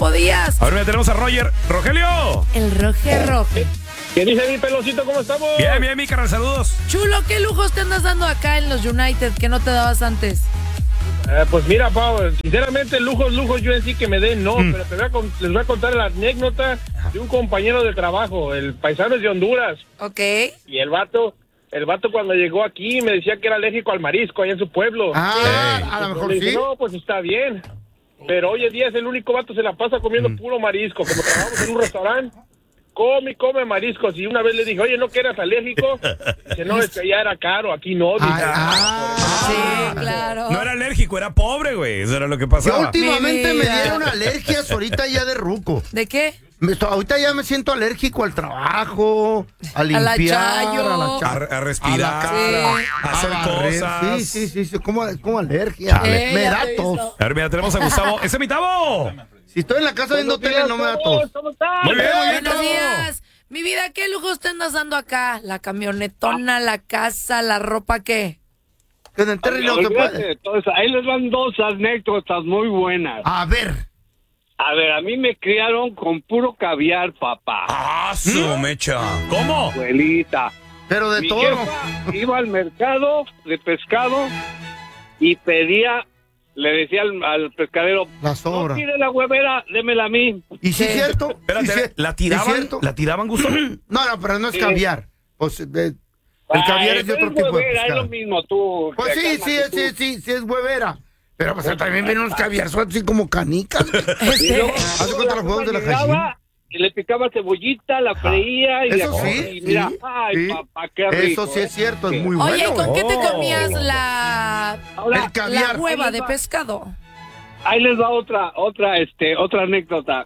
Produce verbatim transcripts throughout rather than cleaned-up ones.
podías. Ahora ya tenemos a Roger. ¡Rogelio! El Roger Roger. ¿Qué dice mi pelocito? ¿Cómo estamos? Bien, bien, mi carnal, saludos. Chulo, ¿qué lujos te andas dando acá en los United que no te dabas antes? Eh, pues mira, Pau, sinceramente, lujos, lujos yo en sí que me den, no, mm. pero te voy a, les voy a contar la anécdota de un compañero de trabajo, el paisano es de Honduras. Ok. Y el vato, el vato cuando llegó aquí me decía que era alérgico al marisco allá en su pueblo. Ah, eh, a lo mejor le dije, sí. no, pues está bien. Pero hoy en día es el único vato se la pasa comiendo mm. puro marisco. Como trabajamos en un restaurante, come y come mariscos. Y una vez le dije, oye, ¿no que eras alérgico? Dice, no, es que allá era caro, aquí no. Dice, ah, ah, sí, claro. No era alérgico, era pobre, güey. Eso era lo que pasaba. Yo últimamente me dieron alergias ahorita ya de ruco. ¿De qué? Me, ahorita ya me siento alérgico al trabajo, a limpiar, a la chayo, a, la cha- a, a respirar, a, la cara, sí. a hacer a cosas. Sí, sí, sí, sí, como, como alergia. Eh, me da te tos. A ver, mira, tenemos a Gustavo. ¡Ese es mi Tavo! Si estoy en la casa viendo tele no me da tos. ¿Cómo estás? Muy bien, muy bien, Buenos Tavo. días. Mi vida, ¿qué lujos te andas dando acá? La camionetona, la casa, la ropa, ¿qué? Que en el terreno no se puede. Entonces, ahí les van dos anécdotas muy buenas. A ver. A ver, a mí me criaron con puro caviar, papá. ¡Ah, su mecha! ¿Cómo? Abuelita. Pero de Mi todo. jefa iba al mercado de pescado y pedía, le decía al, al pescadero, La sobra. no quiere la huevera, démela a mí. ¿Y si es cierto? Espérate, ¿Sí, sí, ¿la ¿sí tiraban? es cierto? ¿La tiraban, Gustavo? No, no, pero no es Sí. caviar. Pues, eh, el caviar Ay, es de otro es tipo de huevera, es pescado. lo mismo, tú. Pues sí, sí, Cálmate tú. sí, sí, sí es huevera. Pero pues también vienen unos caviar así como canicas. Y luego, Haz de cuenta los huevos de la llegaba gallina. y le picaba cebollita, la freía y Eso la sí, y mira, sí, ay, sí. papá, qué rico. Eso sí es cierto, es Sí. muy bueno. Oye, ¿y con qué te Oh. comías la, Ahora, El caviar. la hueva de pescado? Ahí les va otra, otra, este, otra anécdota.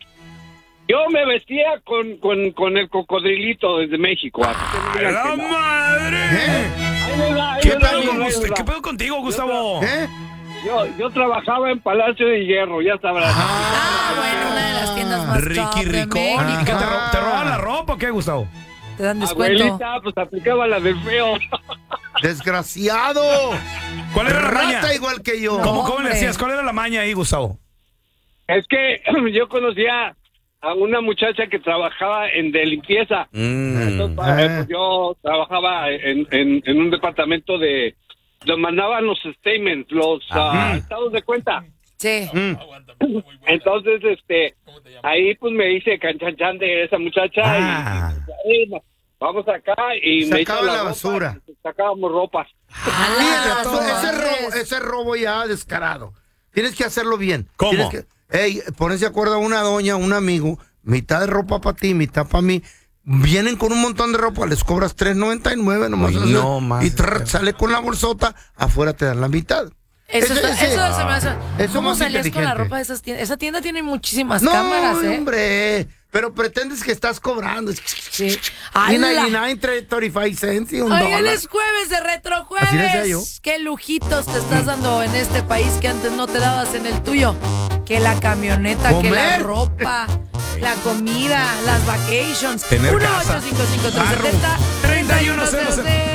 Yo me vestía con, con, con el cocodrilito desde México. Así que no digan ¡La que no. madre! ¿Eh? Ahí les va, ahí ¿Qué les va, pedo, ahí con les usted? va. ¿Qué pedo contigo, Gustavo? ¿Eh? Yo, yo trabajaba en Palacio de Hierro, ya sabrás. Ah, bueno, una de las tiendas más Ricky top de Ricón. México. ¿Y qué te, ro- Ajá. te roban la ropa o qué, Gustavo? Te dan descuento. Abuelita, pues aplicaba la del feo. Desgraciado. ¿Cuál era la maña? Rata igual que yo. ¿Cómo, cómo le hombre. decías? ¿Cuál era la maña ahí, Gustavo? Es que yo conocía a una muchacha que trabajaba en de limpieza. Entonces, Ah. eh, pues yo trabajaba en, en, en un departamento de... Nos mandaban los statements, los ah, estados de cuenta. Sí. Entonces, este, ahí pues me hice canchanchan de esa muchacha Ah. y, y vamos acá y me Sacaba echó la ropa, basura. y sacábamos ropa. Ah, Mira, no, ese, no, robo, es- ese robo ya descarado. Tienes que hacerlo bien. ¿Cómo? Tienes que, ey, pones de acuerdo a una doña, un amigo, mitad de ropa para ti, mitad para mí. Vienen con un montón de ropa, les cobras tres noventa y nueve nomás. Uy, así, no más. y trrr, sale con la bolsota, afuera te dan la mitad. Eso, Ese- está- ese- eso se me hace. eso ¿Cómo más salías con la inteligente. ropa de esas tiendas? Esa tienda tiene muchísimas No, cámaras, ¿eh? hombre, pero pretendes que estás cobrando. Sí. Y ¡Hala! noventa y nueve, treinta y cinco cents y un Oigan, dólar. es jueves de Retro Así decía yo. Jueves. Qué lujitos te estás dando en este país que antes no te dabas en el tuyo. Que la camioneta, que la Comer. ropa, la comida, las vacations. Tener uno casa, ocho cinco cinco tres siete cero treinta y uno cero cero.